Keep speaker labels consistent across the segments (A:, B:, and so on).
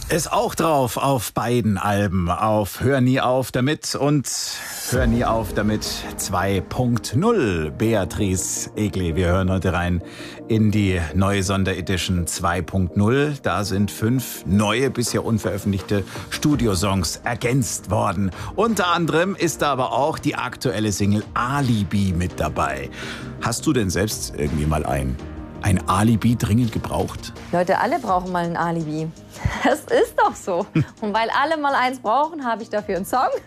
A: Ist auch drauf auf beiden Alben, auf Hör nie auf damit und Hör nie auf damit 2.0. Beatrice Egli, wir hören heute rein in die neue Sonderedition 2.0. Da sind 5 neue, bisher unveröffentlichte Studiosongs ergänzt worden. Unter anderem ist da aber auch die aktuelle Single Alibi mit dabei. Hast du denn selbst irgendwie mal ein Alibi dringend gebraucht?
B: Leute, alle brauchen mal ein Alibi. Das ist doch so. Und weil alle mal eins brauchen, habe ich dafür einen Song.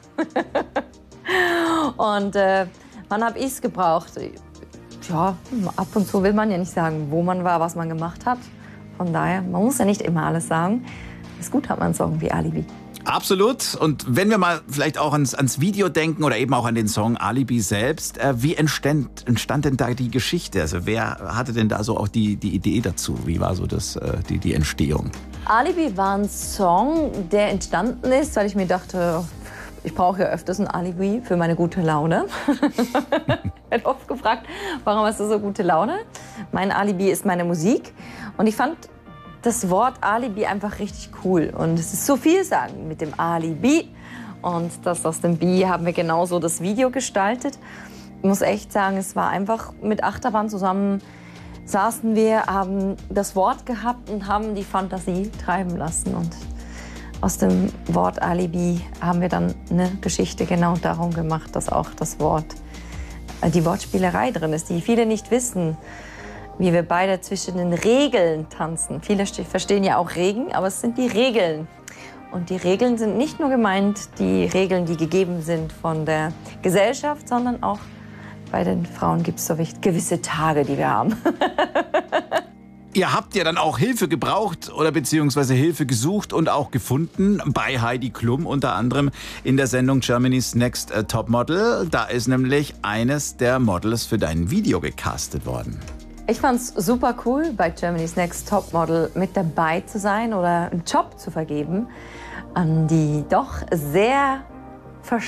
B: Und wann habe ich es gebraucht? Ja, ab und zu will man ja nicht sagen, wo man war, was man gemacht hat. Von daher, man muss ja nicht immer alles sagen. Ist gut, hat man einen Song wie Alibi.
A: Absolut. Und wenn wir mal vielleicht auch ans Video denken oder eben auch an den Song Alibi selbst, wie entstand denn da die Geschichte? Also wer hatte denn da so auch die Idee dazu? Wie war so die Entstehung?
B: Alibi war ein Song, der entstanden ist, weil ich mir dachte, ich brauche ja öfters ein Alibi für meine gute Laune. Ich werde oft gefragt, warum hast du so gute Laune? Mein Alibi ist meine Musik. Und ich fand das Wort Alibi einfach richtig cool. Und es ist so viel sagen mit dem Alibi. Und das aus dem Bi haben wir genauso das Video gestaltet. Ich muss echt sagen, es war einfach mit Achterbahn zusammen saßen wir, haben das Wort gehabt und haben die Fantasie treiben lassen. Und aus dem Wort Alibi haben wir dann eine Geschichte genau darum gemacht, dass auch das Wort, die Wortspielerei drin ist, die viele nicht wissen, wie wir beide zwischen den Regeln tanzen. Viele verstehen ja auch Regen, aber es sind die Regeln. Und die Regeln sind nicht nur gemeint, die Regeln, die gegeben sind von der Gesellschaft, sondern auch bei den Frauen gibt es so gewisse Tage, die wir haben.
A: Ihr habt ja dann auch Hilfe gebraucht oder beziehungsweise Hilfe gesucht und auch gefunden bei Heidi Klum, unter anderem in der Sendung Germany's Next Topmodel. Da ist nämlich eines der Models für dein Video gecastet worden.
B: Ich fand es super cool, bei Germany's Next Topmodel mit dabei zu sein oder einen Job zu vergeben an die doch sehr